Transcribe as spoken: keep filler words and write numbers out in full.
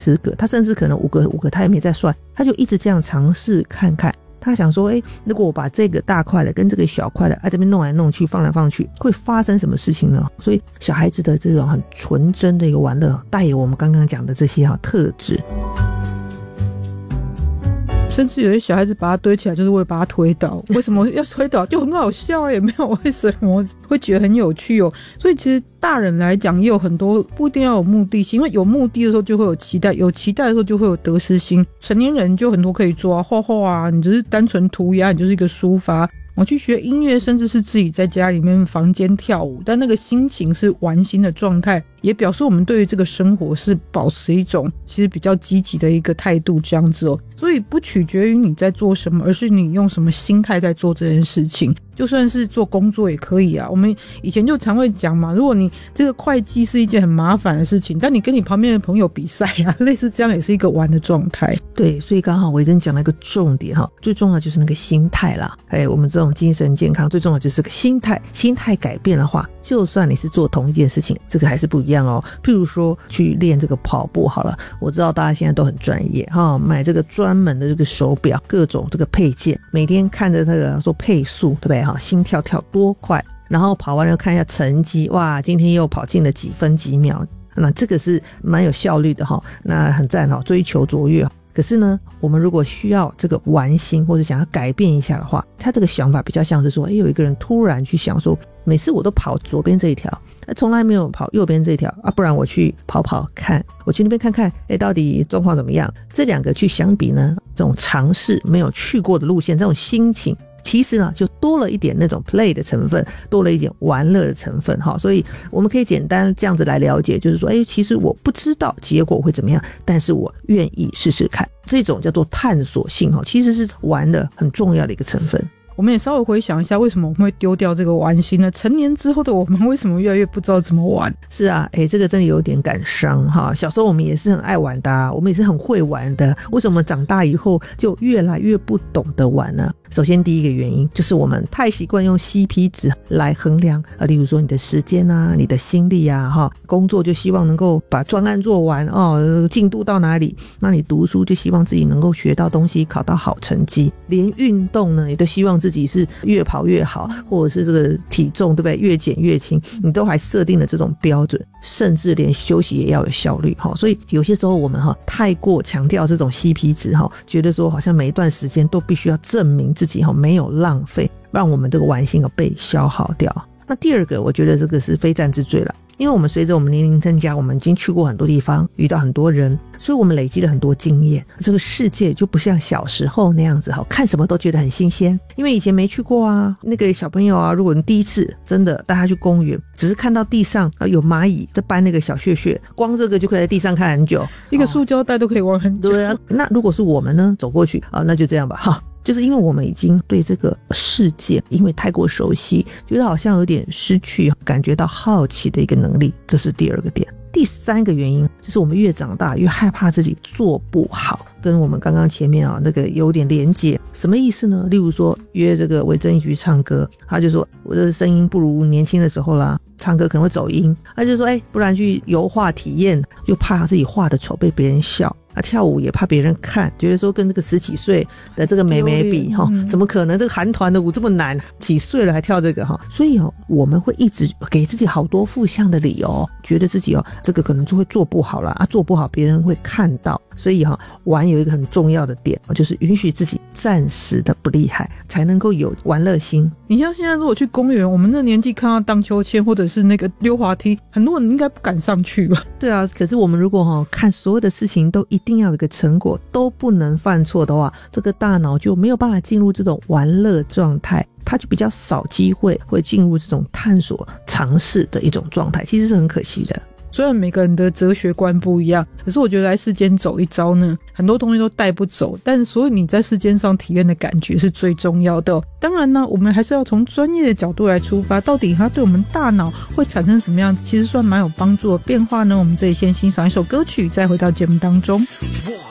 十个，他甚至可能五个五个他也没在算，他就一直这样尝试看看。他想说，诶，如果我把这个大块的跟这个小块的啊这边弄来弄去放来放去，会发生什么事情呢？所以小孩子的这种很纯真的一个玩乐，带有我们刚刚讲的这些啊特质。 甚至有些小孩子把它堆起来就是为了把它推倒，为什么要推倒就很好笑，也没有为什么，会觉得很有趣哦。所以其实大人来讲也有很多不一定要有目的性，因为有目的的时候就会有期待，有期待的时候就会有得失心。成年人就很多可以做啊，画画啊，你只是单纯涂鸦，你就是一个抒发。我去学音乐，甚至是自己在家里面房间跳舞，但那个心情是玩心的状态，也表示我们对于这个生活是保持一种其实比较积极的一个态度这样子哦。所以不取决于你在做什么，而是你用什么心态在做这件事情。就算是做工作也可以啊，我们以前就常会讲嘛，如果你这个会计是一件很麻烦的事情，但你跟你旁边的朋友比赛啊，类似这样也是一个玩的状态。 对，所以刚好维珍讲了一个重点哈，最重要就是那个心态啦。哎，我们这种精神健康最重要就是个心态，心态改变的话，就算你是做同一件事情，这个还是不一样哦。譬如说去练这个跑步好了，我知道大家现在都很专业哈，买这个专门的这个手表，各种这个配件，每天看着这个说配速，对不对哈？心跳跳多快，然后跑完了看一下成绩，哇，今天又跑进了几分几秒，那这个是蛮有效率的哈，那很赞哈，追求卓越。可是呢，我们如果需要这个玩心或者想要改变一下的话，他这个想法比较像是说，诶，有一个人突然去想说，每次我都跑左边这一条，从来没有跑右边这一条啊，不然我去跑跑看，我去那边看看，诶，到底状况怎么样？这两个去相比呢，这种尝试没有去过的路线，这种心情其实呢就多了一点那种 play 的成分，多了一点玩乐的成分哈，所以我们可以简单这样子来了解，就是说，哎，其实我不知道结果会怎么样，但是我愿意试试看，这种叫做探索性哈，其实是玩的很重要的一个成分。 我们也稍微回想一下，为什么我们会丢掉这个玩心呢？成年之后的我们为什么越来越不知道怎么玩？ 是啊，诶，这个真的有点感伤哈。小时候我们也是很爱玩的啊，我们也是很会玩的，为什么长大以后就越来越不懂得玩呢？首先第一个原因就是我们太习惯用 C P 值来衡量啊，例如说你的时间啊，你的心力啊，哈，工作就希望能够把专案做完哦，进度到哪里？那你读书就希望自己能够学到东西，考到好成绩，连运动呢也都希望自己是越跑越好，或者是这个体重对不对越减越轻，你都还设定了这种标准，甚至连休息也要有效率哈。所以有些时候我们哈太过强调这种 C P 值哈，觉得说好像每一段时间都必须要证明自己哈没有浪费，让我们这个玩心被消耗掉。那第二个，我觉得这个是非战之罪了。因为我们随着我们年龄增加，我们已经去过很多地方，遇到很多人，所以我们累积了很多经验，这个世界就不像小时候那样子看什么都觉得很新鲜。因为以前没去过啊，那个小朋友啊，如果你第一次真的带他去公园，只是看到地上有蚂蚁在搬那个小屑屑，光这个就可以在地上看很久， 一个塑胶袋都可以玩很久。 对啊，那如果是我们呢，走过去啊，那就这样吧哈。就是因为我们已经对这个世界因为太过熟悉，觉得好像有点失去感觉到好奇的一个能力，这是第二个点。第三个原因就是我们越长大越害怕自己做不好，跟我们刚刚前面啊那个有点连结。什么意思呢？例如说约这个维珍一起去唱歌，他就说我的声音不如年轻的时候啦，唱歌可能会走音，他就说哎，不然去油画体验，又怕自己画的丑被别人笑。啊，跳舞也怕别人看，觉得说跟这个十几岁的这个妹妹比哈、嗯，怎么可能这个韩团的舞这么难？几岁了还跳这个哈？所以哦，我们会一直给自己好多负向的理由，觉得自己哦这个可能就会做不好啦，啊，做不好别人会看到。所以哈、哦，玩有一个很重要的点，就是允许自己暂时的不厉害，才能够有玩乐心。 你像现在如果去公园，我们那年纪看到荡秋千或者是那个溜滑梯，很多人应该不敢上去吧？ 对啊，可是我们如果哈、哦、看所有的事情都一定要有一个成果，都不能犯错的话，这个大脑就没有办法进入这种玩乐状态，它就比较少机会会进入这种探索尝试的一种状态，其实是很可惜的。 虽然每个人的哲学观不一样，可是我觉得来世间走一遭呢，很多东西都带不走，但所以你在世间上体验的感觉是最重要的、哦、当然呢，我们还是要从专业的角度来出发，到底它对我们大脑会产生什么样其实算蛮有帮助的变化呢。我们这里先欣赏一首歌曲，再回到节目当中。